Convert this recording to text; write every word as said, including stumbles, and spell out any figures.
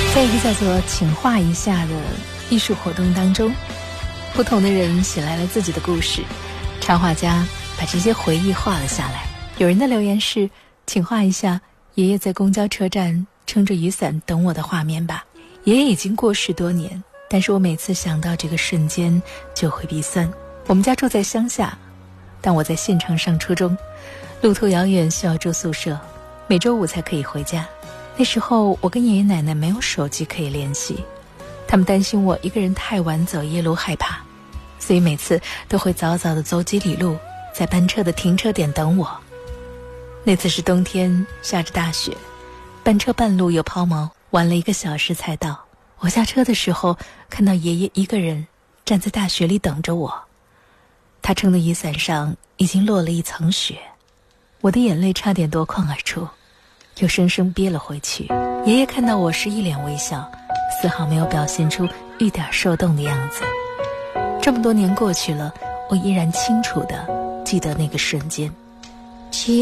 在一个叫做请画一下的艺术活动当中，不同的人写来了自己的故事，插画家把这些回忆画了下来。有人的留言是，请画一下爷爷在公交车站撑着雨伞等我的画面吧。爷爷已经过世多年，但是我每次想到这个瞬间就会鼻酸。我们家住在乡下，但我在县城上初中，路途遥远，需要住宿舍，每周五才可以回家。那时候我跟爷爷奶奶没有手机可以联系，他们担心我一个人太晚走夜路害怕，所以每次都会早早地走几里路，在班车的停车点等我。那次是冬天，下着大雪，班车半路有抛锚，晚了一个小时才到。我下车的时候，看到爷爷一个人站在大雪里等着我，他撑的雨伞上已经落了一层雪，我的眼泪差点夺眶而出，又生生憋了回去。爷爷看到我是一脸微笑，丝毫没有表现出一点受冻的样子。这么多年过去了，我依然清楚地记得那个瞬间。